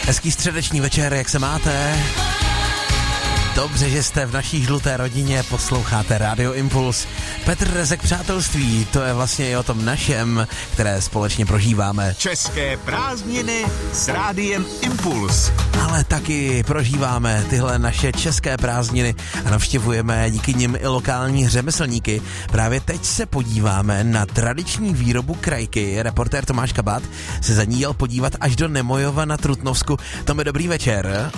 Hezký středeční večer, jak se máte? Dobře, že jste v naší žluté rodině, posloucháte Radio Impuls. Petr Rezek Přátelství, to je vlastně i o tom našem, které společně prožíváme. České prázdniny s Rádiem Impuls. Ale taky prožíváme tyhle naše české prázdniny a navštěvujeme díky nim i lokální řemeslníky. Právě teď se podíváme na tradiční výrobu krajky. Reportér Tomáš Kabát se za ní jel podívat až do Nemojova na Trutnovsku. Tome, dobrý večer.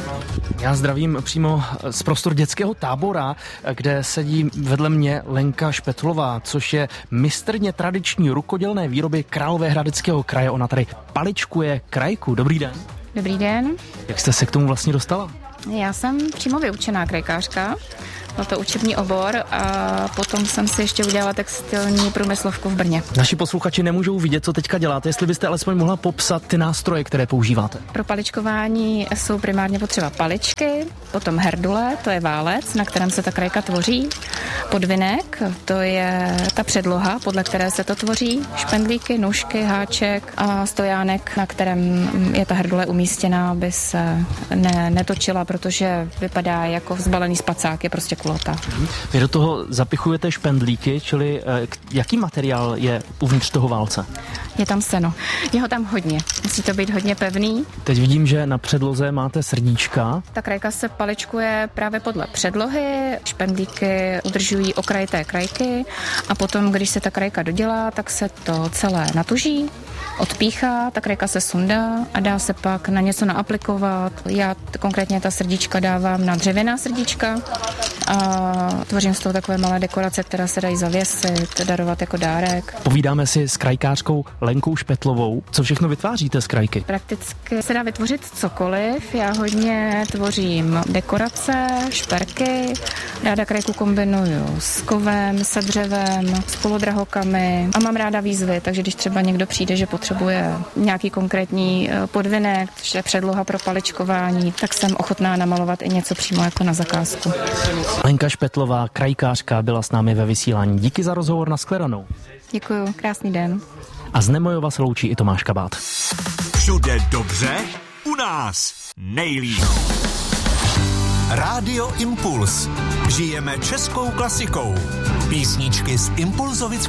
Já zdravím přímo z prostor dětského tábora, kde sedí vedle mě Lenka Špetlová, což je mistrně tradiční rukodělné výroby Královéhradeckého kraje. Ona tady paličkuje krajku. Dobrý den. Dobrý den. Jak jste se k tomu vlastně dostala? Já jsem přímo vyučená krajkářka. Byl to učební obor a potom jsem si ještě udělala textilní průmyslovku v Brně. Naši posluchači nemůžou vidět, co teďka děláte, jestli byste alespoň mohla popsat ty nástroje, které používáte. Pro paličkování jsou primárně potřeba paličky, potom herdule, to je válec, na kterém se ta krajka tvoří, podvinek, to je ta předloha, podle které se to tvoří, špendlíky, nůžky, háček a stojánek, na kterém je ta herdule umístěná, aby se netočila, protože vypadá jako vzbalený spacák, je prostě kulota. Vy do toho zapichujete špendlíky, čili jaký materiál je uvnitř toho válce? Je tam seno. Je ho tam hodně. Musí to být hodně pevný. Teď vidím, že na předloze máte srdíčka. Ta krajka se paličkuje právě podle předlohy. Špendlíky udržují okraj té krajky a potom, když se ta krajka dodělá, tak se to celé natuží, odpíchá, ta krajka se sundá a dá se pak na něco naaplikovat. Já konkrétně ta srdíčka dávám na dřevěná srdíčka a tvořím z toho takové malé dekorace, které se dají zavěsit, darovat jako dárek. Povídáme si s krajkářkou Lenkou Špetlovou. Co všechno vytváříte z krajky? Prakticky se dá vytvořit cokoliv. Já hodně tvořím dekorace, šperky. Ráda krajku kombinuju s kovem, se dřevem, s polodrahokami a mám ráda výzvy, takže když třeba někdo přijde, že potřebuje nějaký konkrétní podvinek, což je předloha pro paličkování, tak jsem ochotná namalovat i něco přímo jako na zakázku. Lenka Špetlová, krajkářka, byla s námi ve vysílání. Díky za rozhovor, nashledanou. Děkuju, krásný den. A z Nemojova se loučí i Tomáš Kabát. Všude dobře, u nás nejlíp. Rádio Impuls. Žijeme českou klasikou. Písničky z impulzovického